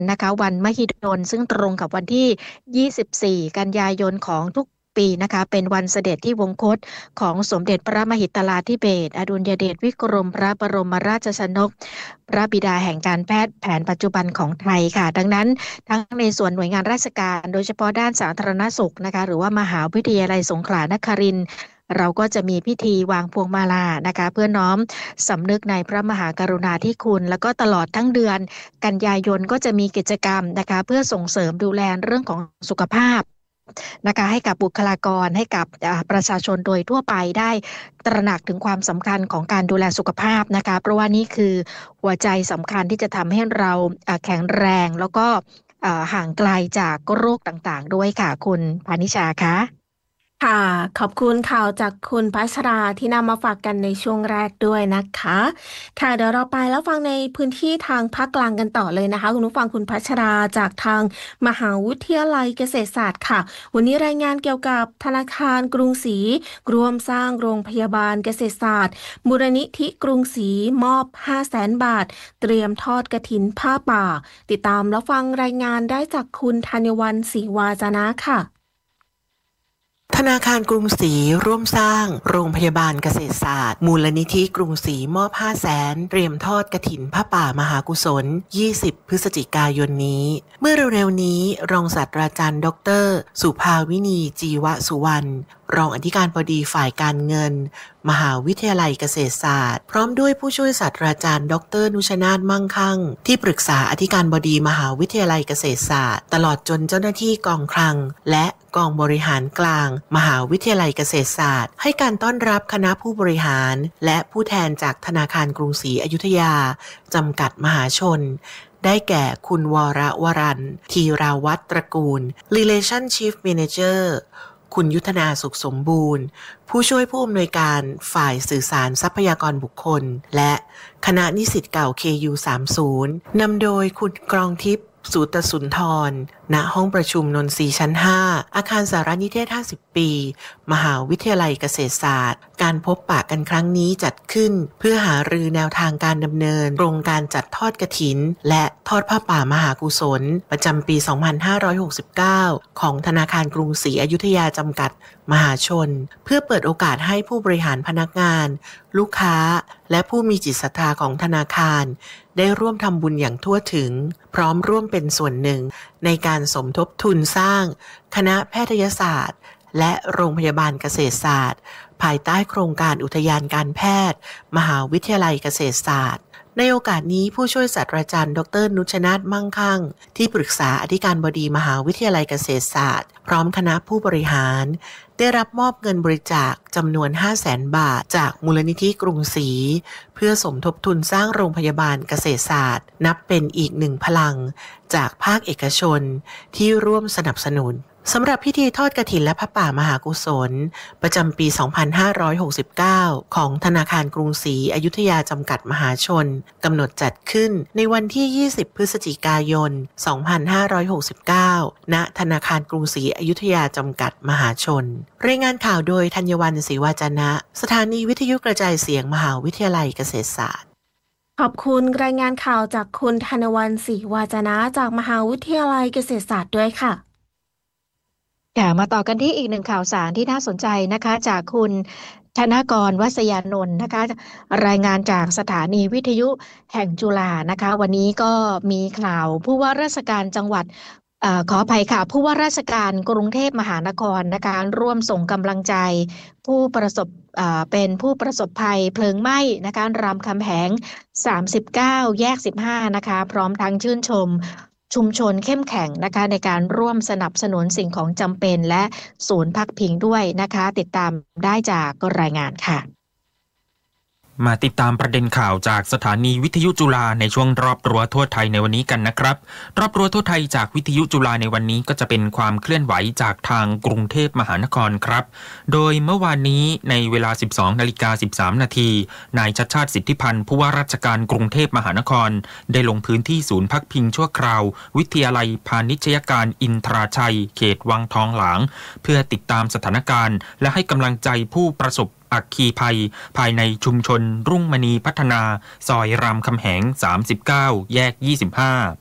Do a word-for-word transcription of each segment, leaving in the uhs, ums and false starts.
นะคะวันมหิดลซึ่งตรงกับวันที่ยี่สิบสี่กันยายนของทุกปีนะคะเป็นวันเสด็จที่วงคตของสมเด็จพระมหิดลาธิเบศรอดุลยเดชวิกรมพระบรมราชชนกพระบิดาแห่งการแพทย์แผนปัจจุบันของไทยค่ะดังนั้นทั้งในส่วนหน่วยงานราชการโดยเฉพาะด้านสาธารณสุขนะคะหรือว่ามหาวิทยาลัยสงขลานครินทร์เราก็จะมีพิธีวางพวงมาลานะคะเพื่อน้อมสำนึกในพระมหากรุณาธิคุณแล้วก็ตลอดทั้งเดือนกันยายนก็จะมีกิจกรรมนะคะเพื่อส่งเสริมดูแลเรื่องของสุขภาพนะคะให้กับบุคลากรให้กับประชาชนโดยทั่วไปได้ตระหนักถึงความสำคัญของการดูแลสุขภาพนะคะเพราะว่านี่คือหัวใจสำคัญที่จะทำให้เราแข็งแรงแล้วก็ห่างไกลจากโรคต่างๆด้วยค่ะคุณพานิชาคะค่ะขอบคุณข่าวจากคุณพัชราที่นำมาฝากกันในช่วงแรกด้วยนะคะค่ะเดี๋ยวเราไปแล้วฟังในพื้นที่ทางภาคกลางกันต่อเลยนะคะคุณผู้ฟังคุณพัชราจากทางมหาวิทยาลัยเกษตรศาสตร์ค่ะวันนี้รายงานเกี่ยวกับธนาคารกรุงศรีร่วมสร้างโรงพยาบาลเกษตรศาสตร์มูลนิธิกรุงศรีมอบ ห้าแสน บาทเตรียมทอดกฐินผ้าป่าติดตามแล้วฟังรายงานได้จากคุณธัญวรรณศรีวาจนะค่ะธนาคารกรุงศรีร่วมสร้างโรงพยาบาลเกษตรศาสตร์มูลนิธิกรุงศรีมอบ ห้าแสน เตรียมทอดกฐินผ้าป่ามหากุศล ยี่สิบ พฤศจิกายนนี้ เมื่อเร็วๆนี้รองศาสตราจารย์ดรสุภาวินีจีวสุวรรณรองอธิการบดีฝ่ายการเงินมหาวิทยาลัยเกษตรศาสตร์พร้อมด้วยผู้ช่วยศาสตราจารย์ดรนุชนาถมั่งคั่งที่ปรึกษาอธิการบดีมหาวิทยาลัยเกษตรศาสตร์ตลอดจนเจ้าหน้าที่กองคลังและกองบริหารกลางมหาวิทยาลัยเกษตรศาสตร์ให้การต้อนรับคณะผู้บริหารและผู้แทนจากธนาคารกรุงศรีอยุธยาจำกัดมหาชนได้แก่คุณวรวรันธีราวัฒน์ตระกูล Relationship Manager คุณยุทธนาสุขสมบูรณ์ผู้ช่วยผู้อำนวยการฝ่ายสื่อสารทรัพยากรบุคคลและคณะนิสิตเก่า เค ยู สามสิบ นำโดยคุณกรองทิพย์สูตรสุนทรณห้องประชุมนนทรีชั้น ห้า อาคารสารนิเทศ ห้าสิบ ปี มหาวิทยาลัยเกษตรศาสตร์การพบปะกันครั้งนี้จัดขึ้นเพื่อหารือแนวทางการดำเนินโครงการจัดทอดกฐินและทอดผ้าป่ามหากุศลประจำปี สองพันห้าร้อยหกสิบเก้า ของธนาคารกรุงศรีอยุธยาจำกัดมหาชนเพื่อเปิดโอกาสให้ผู้บริหารพนักงานลูกค้าและผู้มีจิตศรัทธาของธนาคารได้ร่วมทำบุญอย่างทั่วถึงพร้อมร่วมเป็นส่วนหนึ่งในการสมทบทุนสร้างคณะแพทยศาสตร์และโรงพยาบาลเกษตรศาสตร์ภายใต้โครงการอุทยานการแพทย์มหาวิทยาลัยเกษตรศาสตร์ในโอกาสนี้ผู้ช่วยศาสตราจารย์ดรนุชนาถมั่งคั่งที่ปรึกษาอธิการบดีมหาวิทยาลัยเกษตรศาสตร์พร้อมคณะผู้บริหารได้รับมอบเงินบริจาคจำนวน ห้าแสน บาทจากมูลนิธิกรุงศรีเพื่อสมทบทุนสร้างโรงพยาบาลเกษตรศาสตร์นับเป็นอีกหนึ่งพลังจากภาคเอกชนที่ร่วมสนับสนุนสำหรับพิธีทอดกฐินและผ้าป่ามหากุศลประจำปี สองพันห้าร้อยหกสิบเก้า ของธนาคารกรุงศรีอยุธยาจำกัดมหาชนกำหนดจัดขึ้นในวันที่ ยี่สิบ พฤศจิกายน สองพันห้าร้อยหกสิบเก้า ณ ธนาคารกรุงศรีอยุธยาจำกัดมหาชนรายงานข่าวโดยธัญวรรณศรีวาจนะสถานีวิทยุกระจายเสียงมหาวิทยาลัยเกษตรศาสตร์ขอบคุณรายงานข่าวจากคุณธัญวรรณศรีวาจนะจากมหาวิทยาลัยเกษตรศาสตร์ด้วยค่ะค่ะมาต่อกันที่อีกหนึ่งข่าวสารที่น่าสนใจนะคะจากคุณธนกรวัษยานนท์นะคะรายงานจากสถานีวิทยุแห่งจุฬานะคะวันนี้ก็มีข่าวผู้ว่าราชการจังหวัดเอ่อขออภัยค่ะผู้ว่าราชการกรุงเทพมหานครนะคะร่วมส่งกำลังใจผู้ประสบเอ่อเป็นผู้ประสบภัยเพลิงไหม้นะคะรามคำแหงสามสิบเก้าแยกสิบห้านะคะพร้อมทั้งชื่นชมชุมชนเข้มแข็งนะคะในการร่วมสนับสนุนสิ่งของจำเป็นและศูนย์พักพิงด้วยนะคะติดตามได้จากรายงานค่ะมาติดตามประเด็นข่าวจากสถานีวิทยุจุฬาในช่วงรอบรั้วทั่วไทยในวันนี้กันนะครับรอบรั้วทั่วไทยจากวิทยุจุฬาในวันนี้ก็จะเป็นความเคลื่อนไหวจากทางกรุงเทพมหานครครับโดยเมื่อวานนี้ในเวลา สิบสองนาฬิกาสิบสามนาทีนายชัชชาติสิทธิพันธ์ผู้ว่าราชการกรุงเทพมหานครได้ลงพื้นที่ศูนย์พักพิงชั่วคราววิทยาลัยพาณิชยการอินทราชัยเขตวังทองหลางเพื่อติดตามสถานการณ์และให้กำลังใจผู้ประสบอัคคีภัยภายในชุมชนรุ่งมณีพัฒนาซอยรามคำแหงสามสิบเก้าแยกยี่สิบห้า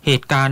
เหตุการณ์